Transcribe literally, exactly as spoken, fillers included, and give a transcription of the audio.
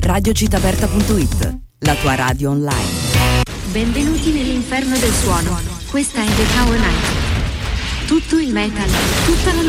radio citaberta punto it, la tua radio online. Benvenuti nell'inferno del suono. Questa è The Tower Night. Tutto il metal, tutta la